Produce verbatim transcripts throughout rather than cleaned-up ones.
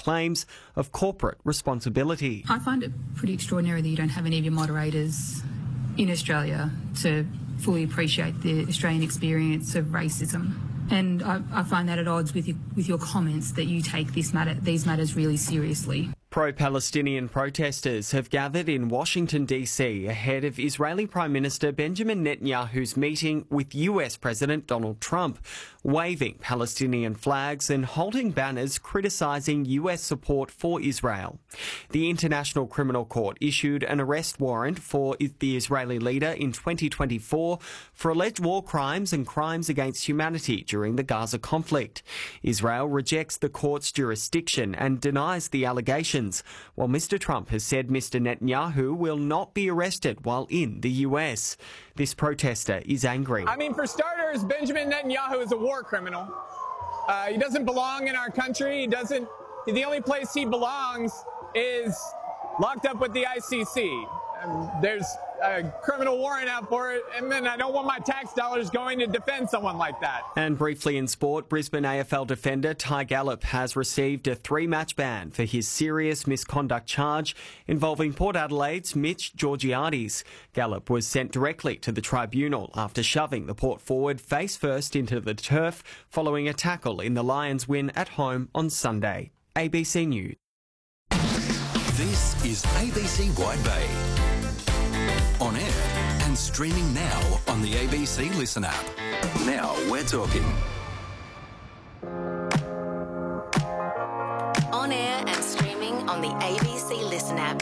claims of corporate responsibility. I find it pretty extraordinary that you don't have any of your moderators in Australia to fully appreciate the Australian experience of racism. And I, I find that at odds with your, with your comments that you take this matter, these matters really seriously. Pro-Palestinian protesters have gathered in Washington, D C ahead of Israeli Prime Minister Benjamin Netanyahu's meeting with U S President Donald Trump, waving Palestinian flags and holding banners criticising U S support for Israel. The International Criminal Court issued an arrest warrant for the Israeli leader in twenty twenty-four for alleged war crimes and crimes against humanity during the Gaza conflict. Israel rejects the court's jurisdiction and denies the allegations, while Mister Trump has said Mister Netanyahu will not be arrested while in the U S. This protester is angry. I mean, for starters, Benjamin Netanyahu is a war criminal. Uh, he doesn't belong in our country. He doesn't. The only place he belongs is locked up with the I C C. Um, there's a criminal warrant out for it, and then I don't want my tax dollars going to defend someone like that. And briefly in sport, Brisbane A F L defender Ty Gallop has received a three-match ban for his serious misconduct charge involving Port Adelaide's Mitch Georgiades. Gallop was sent directly to the tribunal after shoving the Port forward face first into the turf following a tackle in the Lions' win at home on Sunday. A B C News. This is A B C Wide Bay. On air and streaming now on the A B C Listen app. Now we're talking. On air and streaming on the A B C Listen app.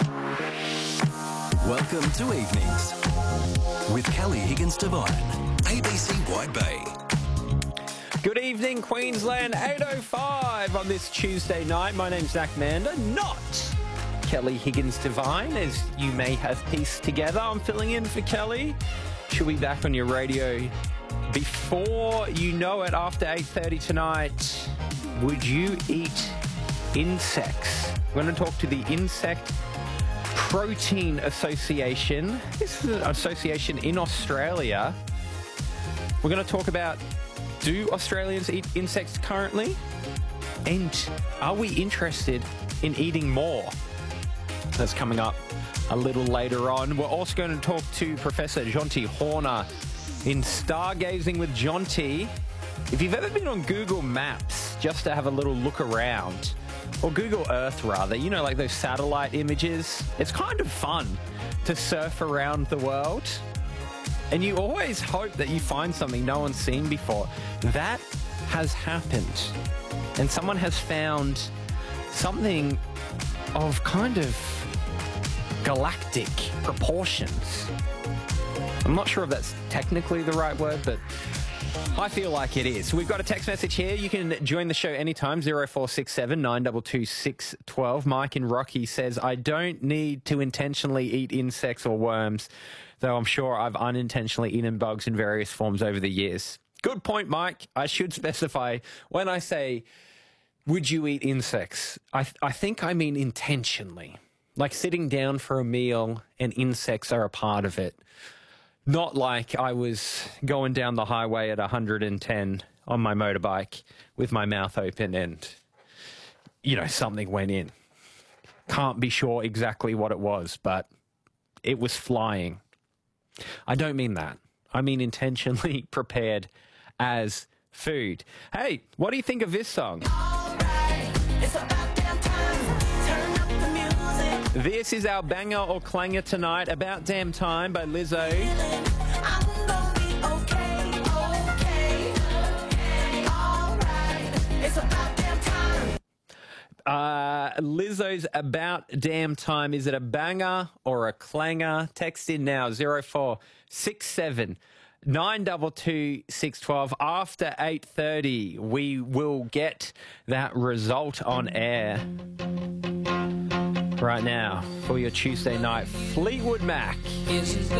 Welcome to Evenings with Kelly Higgins-Devine, A B C Wide Bay. Good evening, Queensland. eight oh five on this Tuesday night. My name's Zach Mander, not Kelly Higgins-Devine, as you may have pieced together. I'm filling in for Kelly. She'll be back on your radio before you know it, after eight thirty tonight. Would you eat insects? We're going to talk to the Insect Protein Association. This is an association in Australia. We're going to talk about, do Australians eat insects currently? And are we interested in eating more? That's coming up a little later on. We're also going to talk to Professor Jonty Horner in Stargazing with Jonty. If you've ever been on Google Maps just to have a little look around, or Google Earth rather, you know, like those satellite images, it's kind of fun to surf around the world. And you always hope that you find something no one's seen before. That has happened. And someone has found something of kind of galactic proportions. I'm not sure if that's technically the right word, but I feel like it is. We've got a text message here. You can join the show anytime, zero four six seven, nine two two, six one two. Mike in Rocky says, I don't need to intentionally eat insects or worms, though I'm sure I've unintentionally eaten bugs in various forms over the years. Good point, Mike. I should specify when I say, would you eat insects? I, th- I think I mean intentionally. Like sitting down for a meal and insects are a part of it. Not like I was going down the highway at one hundred ten on my motorbike with my mouth open and, you know, something went in. Can't be sure exactly what it was, but it was flying. I don't mean that. I mean intentionally prepared as food. Hey, what do you think of this song? All right, it's about damn time. Turn up the music. This is our banger or clanger tonight, About Damn Time by Lizzo. I'm gonna be okay, okay, okay. All right, it's about damn time. Uh, Lizzo's About Damn Time. Is it a banger or a clanger? Text in now, zero four six seven, nine two two, six one two. After eight thirty, we will get that result on air. Right now, for your Tuesday night, Fleetwood Mac.